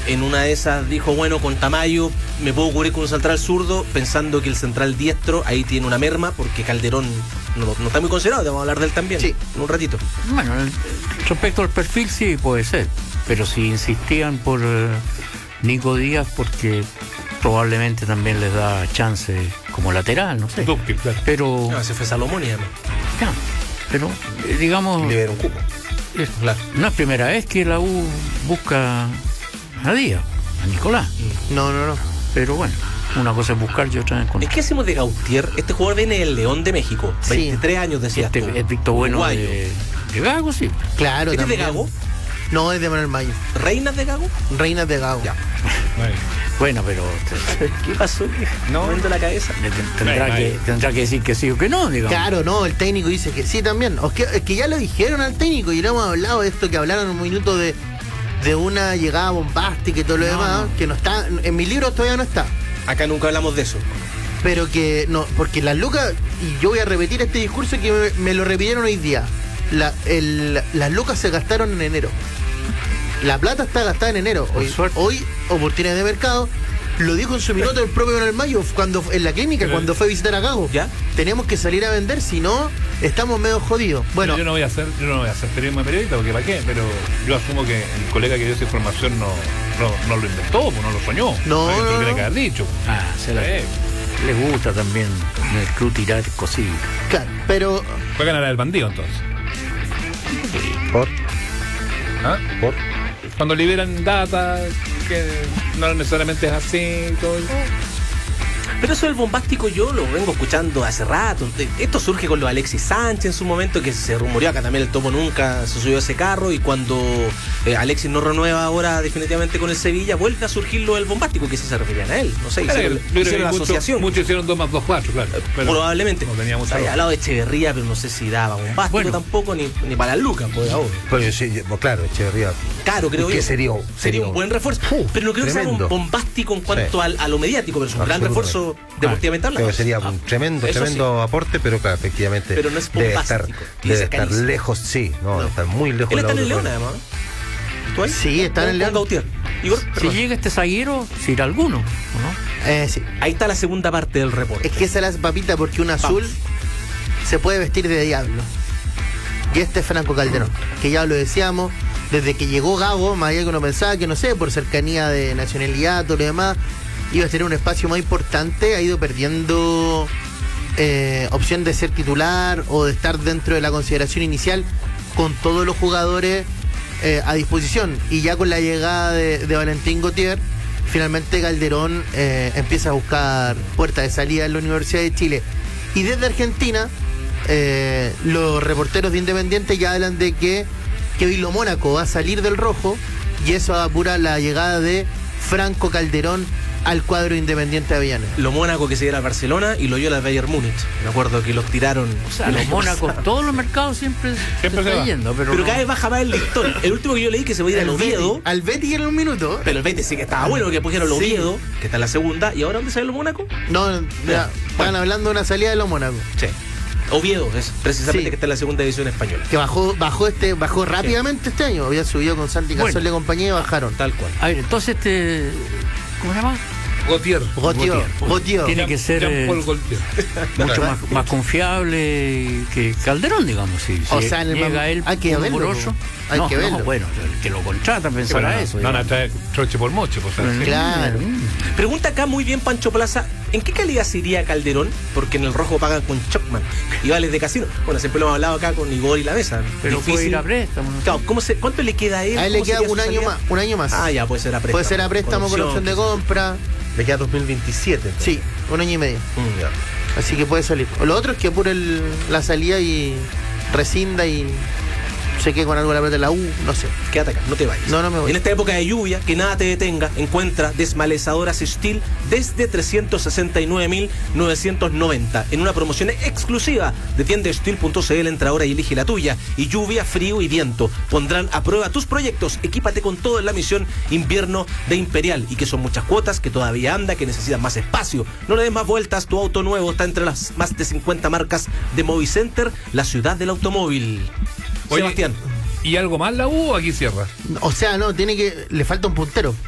en una de esas dijo, bueno, con Tamayo me puedo cubrir con un central zurdo, pensando que el central diestro ahí tiene una merma, porque Calderón no está muy considerado, vamos a hablar de él también, sí, en un ratito. Bueno, respecto al perfil sí puede ser, pero si insistían por Nico Díaz, porque probablemente también les da chance como lateral, no sé. Dúctil, claro. Pero No, se fue Salomón y además. ya, pero digamos, Libera un cupo. Claro. no es primera vez que la U busca a Díaz, a Nicolás. No. Pero bueno, una cosa es buscar y otra es encontrar. ¿Qué hacemos de Gautier? Este jugador viene del León de México, Sí. 23 años decías tú. Es Víctor Bueno Uruguayo. de Gago, sí. Claro, ¿Este es de también. Gago? No, es de Manuel Mayo. ¿Reinas de Gago? Reinas de Gago. Ya. Bueno, pero ¿Qué pasó? No. Moviendo la cabeza. tendrá que decir que sí o que no, digamos. Claro, no, el técnico dice que sí también. Es que ya lo dijeron al técnico y lo hemos hablado de esto que hablaron un minuto de una llegada bombástica y todo lo demás, que no está, en mis libros todavía no está. Acá nunca hablamos de eso. Pero que no, porque las lucas, y yo voy a repetir este discurso que me lo repitieron hoy día. Las lucas se gastaron en enero. La plata está gastada en enero. Hoy oportunidades de mercado. Lo dijo en su minuto el propio Manuel Mayo cuando en la clínica, cuando fue a visitar a Gago. ¿Ya? Tenemos que salir a vender, si no, estamos medio jodidos. Bueno, yo no voy a hacer periodismo de periodista, porque ¿para qué? Pero yo asumo que el colega que dio esa información no lo inventó, pues no lo soñó. No, Alguien te lo no, tiene no. que haber dicho. Les gusta también en el club tirar cositas. claro, pero Juegan a la del bandido entonces. ¿Por? ¿Ah? ¿Por? Cuando liberan data que no necesariamente es así y todo eso. Pero eso del bombástico yo lo vengo escuchando hace rato. Esto surge con lo de Alexis Sánchez en su momento, que se rumoreó acá también el Topo nunca se subió a ese carro, y cuando Alexis no renueva ahora definitivamente con el Sevilla, vuelve a surgir lo del bombástico, que sí se referían a él. No sé, hicieron la asociación. Muchos hicieron 2 más 2, 4, claro. Pero Probablemente. no tenía mucha Había hablado de Echeverría, pero no sé si daba bombástico Bueno. tampoco, ni para las lucas, pues ahora. Pues sí, pues claro, Echeverría. Caro, creo ¿Qué yo. sería? Sería un buen refuerzo. Pero no creo que sea un tremendo. bombástico en cuanto Sí. a lo mediático, pero es un gran Absolutamente. refuerzo deportivamente hablando. Creo que sería un tremendo eso tremendo aporte, pero claro, efectivamente Pero no es debe estar, bombástico, tiene debe ese estar cariz. lejos, sí, debe estar muy lejos. Él está en de el la León, otra. además. ¿Tú ahí? Sí, está en el Con León. Gautier. Igor, Si perdón. llega este zaguero, si irá alguno, ¿o no? sí. Ahí está la segunda parte del reporte. Es que esa es la papita porque un azul se puede vestir de diablo. Y este es Franco Calderón, que ya lo decíamos, desde que llegó Gago, más allá que uno pensaba que, no sé, por cercanía de nacionalidad, todo lo demás, iba a tener un espacio más importante, ha ido perdiendo opción de ser titular o de estar dentro de la consideración inicial con todos los jugadores a disposición. Y ya con la llegada de Valentín Gautier, finalmente Calderón empieza a buscar puertas de salida en la Universidad de Chile. Y desde Argentina, los reporteros de Independiente ya hablan de que Kevin Lo Mónaco va a salir del rojo, y eso apura la llegada de Franco Calderón al cuadro Independiente de Avellaneda. Lo Mónaco que se diera al Barcelona y lo dio al Bayern Múnich. Me acuerdo que los tiraron. O sea, los Mónacos, todos los mercados siempre se se está va. yendo, pero Pero no. cada vez baja más el listón. El último que yo leí que se va a ir al Oviedo. Al Betis en un minuto. Pero el 20 sí que estaba bueno, porque después era el Sí. Oviedo, que está en la segunda. ¿Y ahora dónde sale el Mónaco? No, ya, están hablando de una salida de Lo Mónaco. Sí. Oviedo es precisamente Sí. que está en la segunda división española. Que bajó rápidamente este año. Había subido con Santi Bueno. Cazorla y compañía y bajaron. Tal cual. A ver, entonces ¿cómo se llama? Gautier. Gautier. Tiene que ser Jean-Paul Gaultier. mucho más confiable que Calderón, digamos. Si O sea, en el llega mam- él hay que uno verlo, por po. ocho. Hay que verlo. Bueno, el que lo contrata pensará Bueno, eso. no, digamos. trae troche por moche, pues. así. Claro. Pregunta acá muy bien Pancho Plaza, ¿en qué calidad se iría Calderón? Porque en el rojo pagan con Chocman y vales de casino. Bueno, siempre lo hemos hablado acá con Igor y la mesa. Pero Difícil. puede ir a préstamo. ¿no? Claro, ¿cuánto le queda a él? A él le ¿Cómo queda sería un su año salida? más. Un año más. Ah, ya, puede ser a préstamo. Puede ser a préstamo con opción de compra. Le queda 2027. entonces. Sí, un año y medio. Ya. Así que puede salir. O lo otro es que apure la salida y rescinda y se quede con algo de la plata de la U, no sé. Quédate acá, no te vayas. No me voy. En esta época de lluvia, que nada te detenga, encuentra desmalezadoras Steel desde 369.990 en una promoción exclusiva de tiendasteel.cl. Entra ahora y elige la tuya. Y lluvia, frío y viento pondrán a prueba tus proyectos. Equípate con todo en la misión invierno de Imperial, y que son muchas cuotas, que todavía anda, que necesitas más espacio. No le des más vueltas, tu auto nuevo está entre las más de 50 marcas de Movicenter, la ciudad del automóvil. Oye, Sebastián. ¿Y algo más la U o aquí cierra? O sea, no, le falta un puntero.